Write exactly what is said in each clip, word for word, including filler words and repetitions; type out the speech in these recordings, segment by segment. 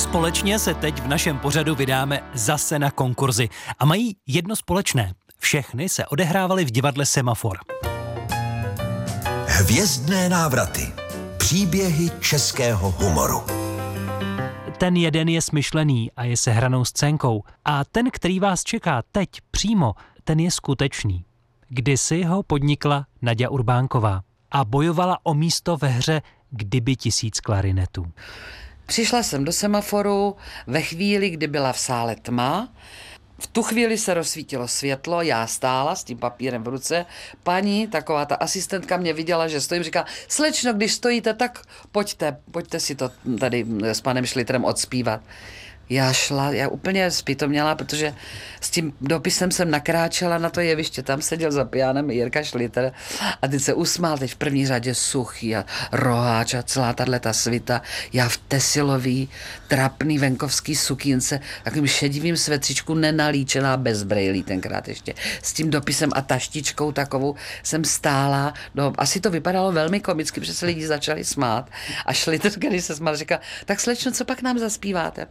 Společně se teď v našem pořadu vydáme zase na konkurzy. A mají jedno společné. Všechny se odehrávaly v divadle Semafor. Hvězdné návraty. Příběhy českého humoru. Ten jeden je smyšlený a je sehranou scénkou. A ten, který vás čeká teď přímo, ten je skutečný. Kdysi ho podnikla Naďa Urbánková a bojovala o místo ve hře Kdyby tisíc klarinetů. Přišla jsem do Semaforu ve chvíli, kdy byla v sále tma. V tu chvíli se rozsvítilo světlo, já stála s tím papírem v ruce. Paní, taková ta asistentka, mě viděla, že stojím, říká, slečno, když stojíte, tak pojďte, pojďte si to tady s panem Šlitrem odspívat. Já šla, já úplně zpytoměla, protože s tím dopisem jsem nakráčela na to jeviště, tam seděl za pianem Jirka Šlitr a teď se usmál, teď v první řadě Suchý a Roháč a celá tato svita. Já v tesilový, trapný venkovský sukínce, takovým šedivým svetřičku, nenalíčená bez brejlí tenkrát ještě. S tím dopisem a taštičkou takovou jsem stála, no asi to vypadalo velmi komicky, protože se lidi začali smát a Šlitr, když se smál, říká, tak slečno, co pak nám zaspíváte?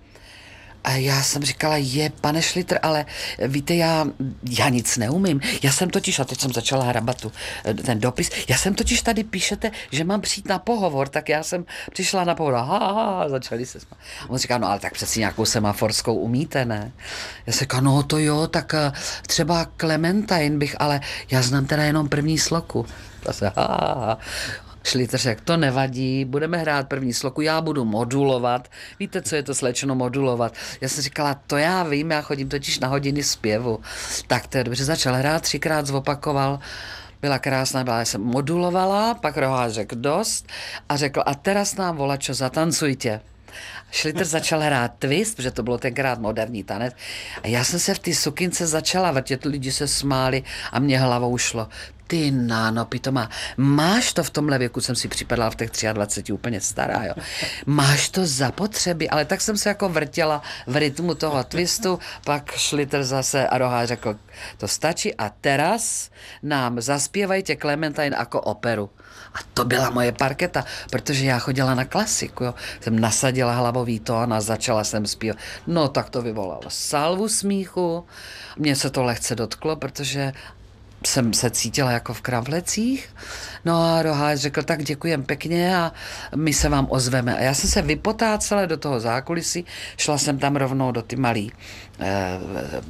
A já jsem říkala, je, pane Šlitr, ale víte, já, já nic neumím. Já jsem totiž, a teď jsem začala hrabat tu, ten dopis, já jsem totiž tady píšete, že mám přijít na pohovor, tak já jsem přišla na pohovor, ha, ha, ha, začali se smát. A on říká, no ale tak přeci nějakou semaforskou umíte, ne? Já jsem říkala, no to jo, tak třeba Clementine bych, ale já znám teda jenom první sloku. Zase, ha, ha, ha. Šlitr řekl, to nevadí, budeme hrát první sloku, já budu modulovat. Víte, co je to, slečno, modulovat? Já jsem říkala, to já vím, já chodím totiž na hodiny zpěvu. Tak to je dobře, začal hrát, třikrát zopakoval, byla krásná, byla, já jsem modulovala, pak Roháč řekl dost a řekl, a teraz nám volačo, zatancujte. Šlitr začal hrát twist, protože to bylo tenkrát moderní tanec. A já jsem se v té sukince začala vrtět, lidi se smáli a mě hlavou šlo. Ty náno, pitoma, máš to v tomhle věku, jsem si připadala v těch dvaceti třech úplně stará, jo. Máš to zapotřebí, ale tak jsem se jako vrtěla v rytmu toho twistu, pak Šlitr zase a Roháč řekl, to stačí a teraz nám zaspěvajte Clementine jako operu. A to byla moje parketa, protože já chodila na klasiku, jo. Jsem nasadila hlavový tón a začala jsem zpívat. No tak to vyvolalo salvu smíchu, mně se to lehce dotklo, protože jsem se cítila jako v kravlecích. No a Roháč řekl, tak děkujem pěkně a my se vám ozveme. A já jsem se vypotácela do toho zákulisí, šla jsem tam rovnou do ty malý, eh,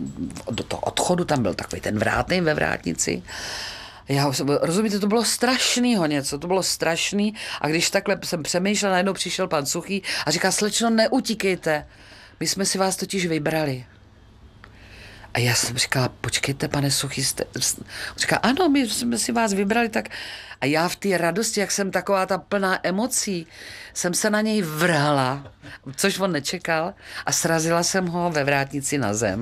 do toho odchodu, tam byl takový ten vrátnej ve vrátnici. Já, rozumíte, to bylo strašnýho něco, to bylo strašný a když takhle jsem přemýšlela, najednou přišel pan Suchý a říká, slečno, neutíkejte, my jsme si vás totiž vybrali. A já jsem říkala, počkejte, pane Suchý, jste... On říká, ano, my jsme si vás vybrali, tak... A já v té radosti, jak jsem taková ta plná emocí, jsem se na něj vrhla, což on nečekal, a srazila jsem ho ve vrátnici na zem.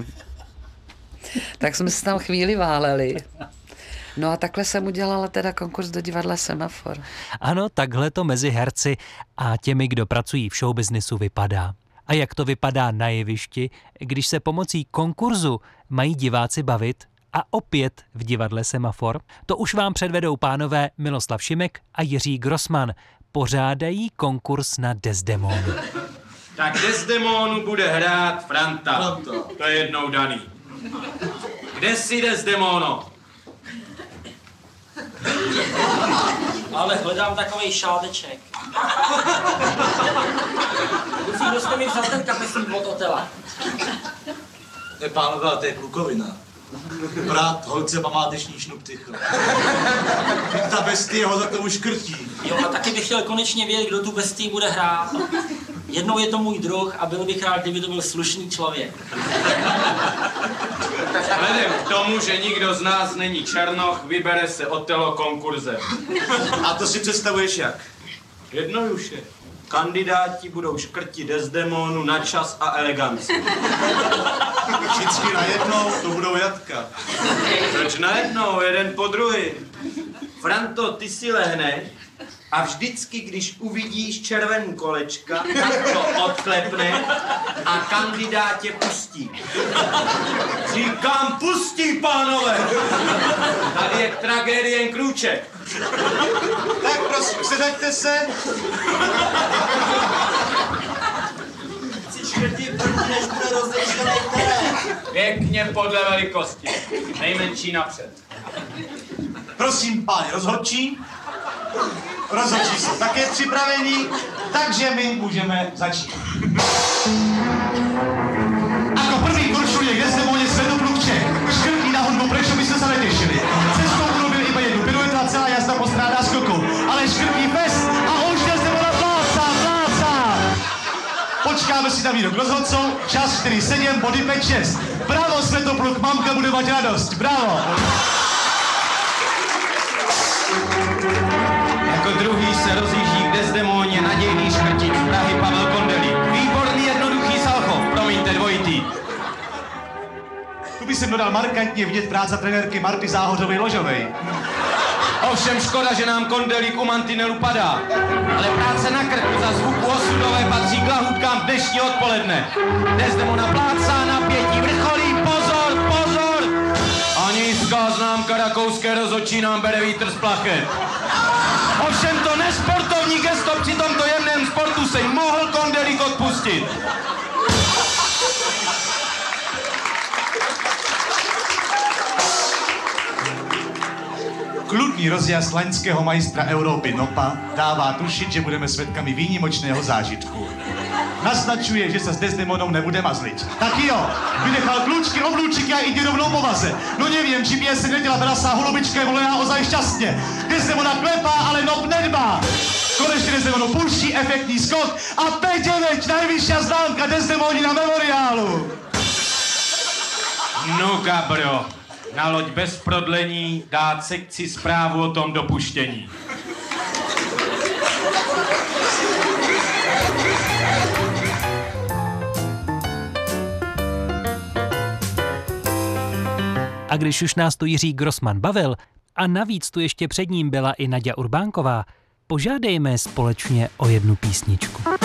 Tak jsme se tam chvíli váleli. No a takhle jsem udělala teda konkurs do divadla Semafor. Ano, takhle to mezi herci a těmi, kdo pracují v showbiznisu, vypadá. A jak to vypadá na jevišti, když se pomocí konkurzu mají diváci bavit a opět v divadle Semafor? To už vám předvedou pánové Miloslav Šimek a Jiří Grossman. Pořádají konkurs na Desdemonu. Tak Desdemonu bude hrát Franta. To je jednou daný. Kde jsi, Desdemono? Ale hledám takovej šáleček. Musím, kdo jste mi vzal ten kapesník od Otela. Ne, pánové, to je klukovina. Brat, holce památeční šnuptycho. Ta bestie ho za tomu škrtí. Jo, a taky bych chtěl konečně vědět, kdo tu bestii bude hrát. Jednou je to můj druh a byl bych rád, kdyby to byl slušný člověk. Vzhledem k tomu, že nikdo z nás není černoch, vybere se Otelo konkurzem. A to si představuješ jak? Jednoduše. Kandidáti budou škrtit Desdemonu na čas a eleganci. Všichni najednou, to budou jatka. Proč najednou, jeden po druhý? Franto, ty si lehneš a vždycky, když uvidíš červený kolečka, tak to odklepne a kandidát tě pustí. Říkám, pustí, pánové! Tady je tragédie jen krůček. Tak prosím, sedaďte se. Pěkně podle velikosti. Nejmenší napřed. Prosím, páni rozhodčí. Rozhodčí jsou také připraveni, takže my můžeme začít. Ako prvý korčuje k Desdemoně Svetopluk Čech. Škrtí na hudbu, prečo by ste sa netešili. Cestou urobil iba jednu piruetu a celá jazda postrádá skoku. Ale škrtí fest a už Desdemona pláca, pláca. Počkáme si na výrok rozhodcov. Čas štyri sedem, body päť šesť. Bravo Svetopluk, mamka bude mať radosť. Bravo. Jako druhý se rozjíždí k Desdemoně nadějný škrtič z Prahy Pavel Kondelík. Výborný jednoduchý Salchov, promiňte dvojitý. Tu by jsem dodal markantně vidět práce trenérky Marty Záhořovej-Ložovej. Ovšem škoda, že nám Kondelík u mantinelu padá. Ale práce na krku za zvuku osudové patří k lahůdkám dnešní odpoledne. Desdemona plácá, napětí vrcholí, pozor, pozor! A nízká známka rakouské rozhodčí nám bere vítr z plachet. Ovšem to nesportovní gesto při tomto jemném sportu se jí mohl Kondelík odpustit. Kludný rozjazd laňského majstra Európy Nopa dává tušit, že budeme svědkami výnimočného zážitku. Naznačuje, že se s Desdemonou nebude mazlit. Tak jo, vynechal klůčky, oblůčiky a jde rovnou po vaze. No nevím, či by se neděla brasa holubička je volená ozaj šťastně. Desdemona klepá, ale Nop nedbá. Konečně Desdemonu pustí efektní skok a päť deväť, najvyšší známka Desdemoni na memoriálu. No Gabro, na loď bez prodlení dát sekci zprávu o tom dopuštění. A když už nás tu Jiří Grossman bavil a navíc tu ještě před ním byla i Naďa Urbánková, požádejme společně o jednu písničku.